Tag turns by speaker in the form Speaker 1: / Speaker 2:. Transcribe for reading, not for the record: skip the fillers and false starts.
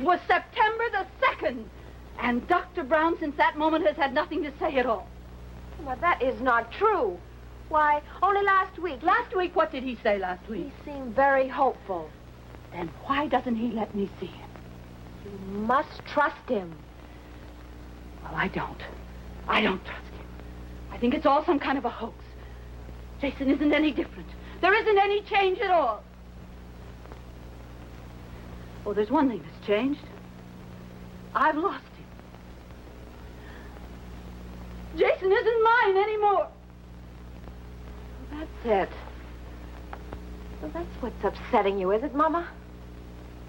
Speaker 1: was September the 2nd. And Dr. Brown, since that moment, has had nothing to say at all.
Speaker 2: But that is not true. Why, only last week.
Speaker 1: Last week? What did he say last week?
Speaker 2: He seemed very hopeful.
Speaker 1: Then why doesn't he let me see him?
Speaker 2: You must trust him.
Speaker 1: Well, I don't. I don't trust him. I think it's all some kind of a hoax. Jason isn't any different. There isn't any change at all. Oh, there's one thing that's changed. I've lost him. Jason isn't mine anymore.
Speaker 2: Well, that's it. Well, that's what's upsetting you, is it, Mama?